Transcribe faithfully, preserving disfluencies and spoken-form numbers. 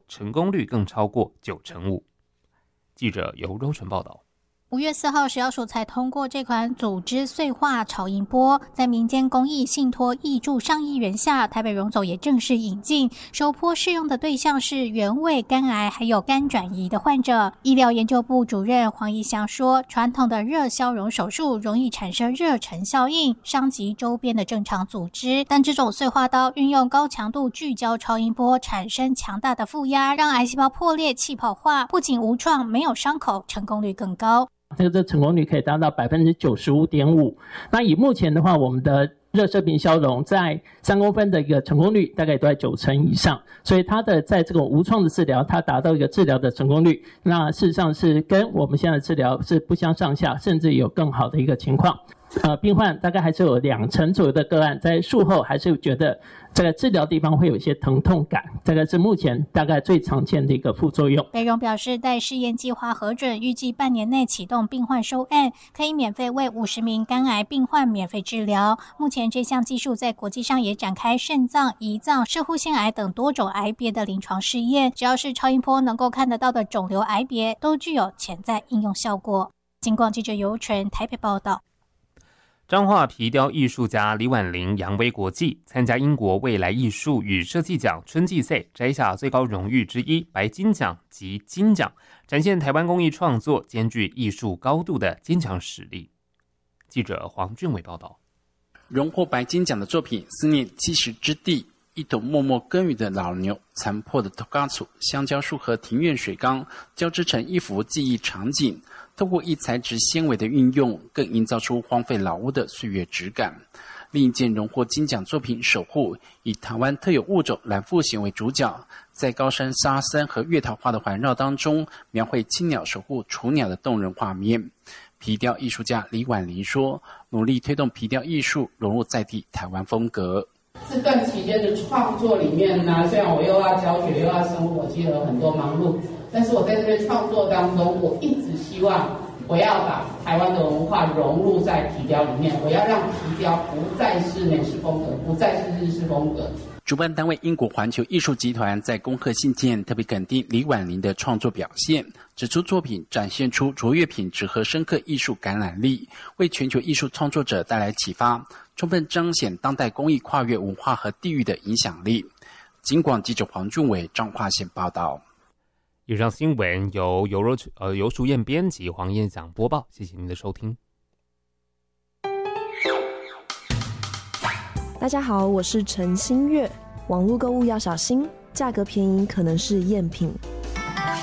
成功率更超过九成五。记者由柔纯报道。 五月四号，食药署才通过这款组织碎化超音波，在民间公益信托挹注上亿元下，台北荣总也正式引进。首波适用的对象是原位肝癌还有肝转移的患者。医疗研究部主任黄怡翔说，传统的热消融手术容易产生热尘效应，伤及周边的正常组织，但这种碎化刀运用高强度聚焦超音波，产生强大的负压，让癌细胞破裂气泡化，不仅无创没有伤口，成功率更高。 这个成功率可以达到 百分之九十五点五。 那以目前的话，我们的热射频消融在三公分的一个成功率大概都在九成以上，所以它的在这种无创的治疗，它达到一个治疗的成功率，那事实上是跟我们现在的治疗是不相上下，甚至有更好的一个情况。呃，病患大概还是有两成左右的个案在术后还是觉得这个治疗地方会有一些疼痛感，这个是目前大概最常见的一个副作用。 北荣表示，待试验计划核准，预计半年内启动病患收案，可以免费为五十名肝癌病患免费治疗。目前这项技术在国际上也展开肾脏、胰脏、射护腺癌等多种癌别的临床试验，只要是超音波能够看得到的肿瘤癌别，都具有潜在应用效果。警广记者尤纯台北报道。 彰化皮雕艺术家李婉玲扬威国际，参加英国未来艺术与设计奖春季赛，摘下最高荣誉之一白金奖及金奖，展现台湾工艺创作兼具艺术高度的坚强实力。记者黄俊伟报道。 荣获白金奖的作品《思念七十之地》，一头默默耕耘的老牛，残破的 togatsu 香蕉树和庭院水缸交织成一幅记忆场景。透过异材质纤维的运用，更营造出荒废老屋的岁月质感。另一件荣获金奖作品《守护》，以台湾特有物种蓝腹鹇为主角，在高山沙森和月桃花的环绕当中，描绘青鸟守护雏鸟的动人画面。皮雕艺术家李婉玲说，努力推动皮雕艺术融入在地台湾风格。 这段期间的创作里面呢，虽然我又要教学又要生活，其实有很多忙碌，但是我在这边创作当中，我一直希望我要把台湾的文化融入在皮雕里面，我要让皮雕不再是美式风格，不再是日式风格。 主办单位英国环球艺术集团在恭贺信件特别肯定李婉玲的创作表现，指出作品展现出卓越品质和深刻艺术感染力，为全球艺术创作者带来启发，充分彰显当代工艺跨越文化和地域的影响力。警广记者黄俊伟彰化县报道。 以上新闻由游柔呃游淑燕编辑，黄燕翔播报，谢谢您的收听。 大家好，我是陈新月。网络购物要小心，价格便宜可能是赝品。